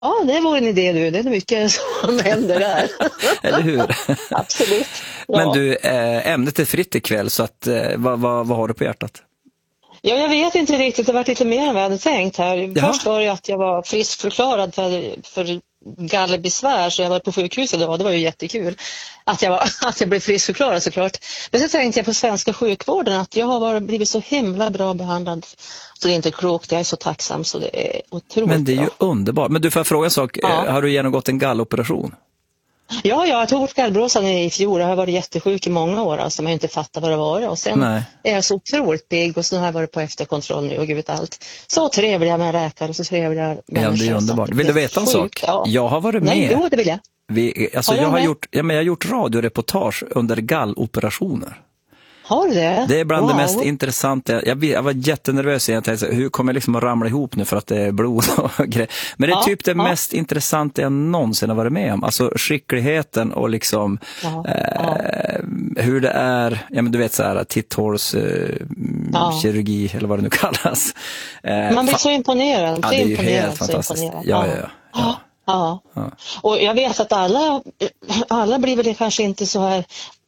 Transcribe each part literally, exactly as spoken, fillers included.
Ja, det var en idé du. Det är mycket som händer där. Eller hur? Absolut. Ja. Men du, ämnet är fritt ikväll, så att, vad, vad, vad har du på hjärtat? Ja, jag vet inte riktigt. Det var lite mer än vad jag hade tänkt här. Jaha. Först var det att jag var friskförklarad för, för gallerbesvär, så jag var på sjukhuset då. Det var ju jättekul att jag, var, att jag blev friskförklarad såklart. Men så tänkte jag på svenska sjukvården att jag har varit, blivit så himla bra behandlad. Så det är inte klokt, jag är så tacksam så det är otroligt. Men det är ju bra. Underbart. Men du, får jag fråga en sak? Ja. Har du genomgått en galloperation? Ja, jag tog bort gallblåsan i fjol. Jag har varit jättesjuk i många år, alltså, men jag inte fattat vad det var. Och sen Nej. är jag så otroligt pigg och så har jag varit på efterkontroll nu och gud vet allt. Så trevliga med läkare, så trevliga människor. Ja, det är underbart. Vill du veta en sak? Ja. Jag har varit Nej, med. jo, det vill jag. Vi, alltså, Har du jag, har med? gjort, ja, men jag har gjort radioreportage under galloperationer. Har du det? Det är bland Wow. det mest intressanta. Jag, jag var jättenervös. Jag tänkte, hur kommer jag liksom att ramla ihop nu för att det är blod och grejer. Men det är Ja, typ det ja. mest intressanta jag någonsin har varit med om. Alltså skickligheten och liksom Ja, eh, hur det är, ja men du vet så här, titthåls eh, Ja. kirurgi eller vad det nu kallas. Eh, Man blir fa- så imponerad. ja, Så det är ju imponerad, helt så fantastiskt. imponerad. Ja, ja, ja. ja. Ja. Ja. Och jag vet att alla, alla blir väl kanske inte så här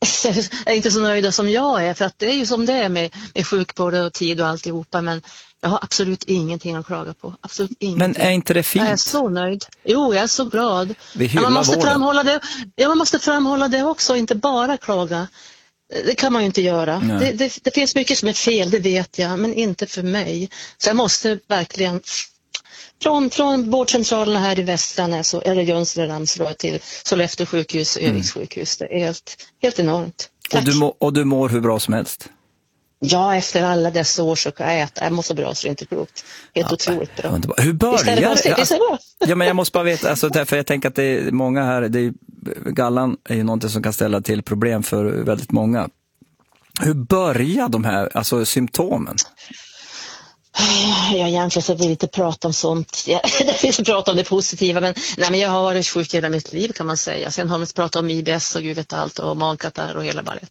är inte så nöjda som jag är, för att det är ju som det är med, med sjukvård och tid och alltihopa, men jag har absolut ingenting att klaga på. Absolut ingenting. Men är inte det fint? Jag är så nöjd. Jo, jag är så glad. Vi Men hyllar man måste vården. framhålla det. Ja, man måste framhålla det också, inte bara klaga. Det kan man ju inte göra. Det, det, det finns mycket som är fel, det vet jag, men inte för mig. Så jag måste verkligen Från, från vårdcentralerna här i Västranäs eller Jönsele Ramsrö till Sollefteå sjukhus och Öviks sjukhus. Det är helt, helt enormt. Tack. Och du, må, och du mår hur bra som helst? Ja, efter alla dessa år så kan jag äta. Jag mår så bra så det är inte klokt. Helt Ja, otroligt bra. underbar. Hur börjar Visst är det konstigt? Visst är det bra? Ja, men jag måste bara veta, alltså, därför jag tänker att det är många här, det är, gallan är ju någonting som kan ställa till problem för väldigt många. Hur börjar de här, alltså symptomen? Jag egentligen så vill inte prata om sånt. Det finns att prata om det positiva, men, nej, men jag har varit sjuk hela mitt liv kan man säga. Sen har man pratat om I B S och gud vet allt och magkatarr och hela baletten.